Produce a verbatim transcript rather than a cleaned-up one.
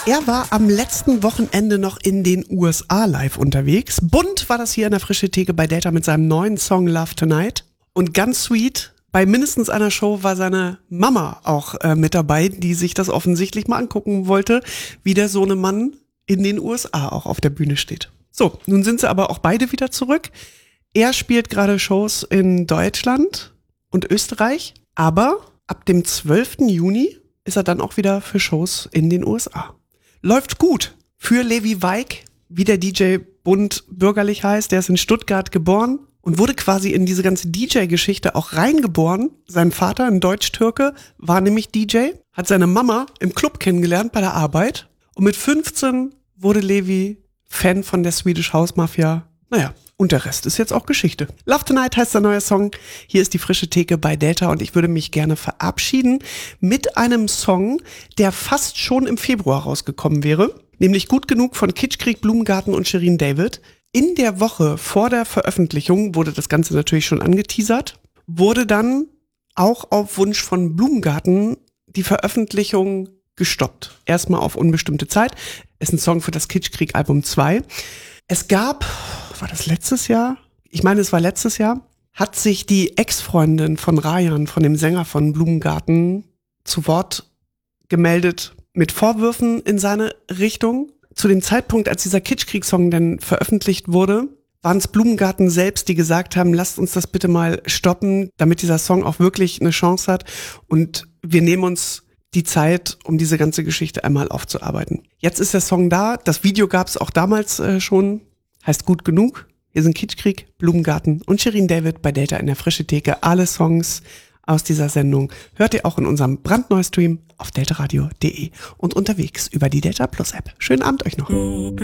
Er war am letzten Wochenende noch in den U S A live unterwegs. Bunt war das hier in der Frische Theke bei Delta mit seinem neuen Song Love Tonight. Und ganz sweet, bei mindestens einer Show war seine Mama auch äh, mit dabei, die sich das offensichtlich mal angucken wollte, wie der Sohnemann in den U S A auch auf der Bühne steht. So, nun sind sie aber auch beide wieder zurück. Er spielt gerade Shows in Deutschland und Österreich, aber ab dem zwölften Juni ist er dann auch wieder für Shows in den U S A. Läuft gut für Levi Weig, wie der D J bunt bürgerlich heißt. Der ist in Stuttgart geboren und wurde quasi in diese ganze D J-Geschichte auch reingeboren. Sein Vater, ein Deutsch-Türke, war nämlich D J, hat seine Mama im Club kennengelernt bei der Arbeit. Und mit fünfzehn wurde Levi Fan von der Swedish House Mafia. Naja, und der Rest ist jetzt auch Geschichte. Love Tonight heißt der neue Song. Hier ist die Frische Theke bei Delta und ich würde mich gerne verabschieden mit einem Song, der fast schon im Februar rausgekommen wäre. Nämlich Gut genug von Kitschkrieg, Blumengarten und Shirin David. In der Woche vor der Veröffentlichung wurde das Ganze natürlich schon angeteasert, wurde dann auch auf Wunsch von Blumengarten die Veröffentlichung gestoppt. Erstmal auf unbestimmte Zeit. Ist ein Song für das Kitschkrieg Album zwei. Es gab, war das letztes Jahr? Ich meine, es war letztes Jahr, hat sich die Ex-Freundin von Rayan, von dem Sänger von Blumengarten, zu Wort gemeldet mit Vorwürfen in seine Richtung. Zu dem Zeitpunkt, als dieser Kitschkrieg-Song dann veröffentlicht wurde, waren es Blumengarten selbst, die gesagt haben, lasst uns das bitte mal stoppen, damit dieser Song auch wirklich eine Chance hat. Und wir nehmen uns die Zeit, um diese ganze Geschichte einmal aufzuarbeiten. Jetzt ist der Song da, das Video gab es auch damals äh, schon, heißt Gut genug. Hier sind Kitschkrieg, Blumengarten und Shirin David bei Delta in der Frische Theke. Alle Songs aus dieser Sendung hört ihr auch in unserem brandneuen Stream auf deltaradio punkt de und unterwegs über die Delta Plus App. Schönen Abend euch noch.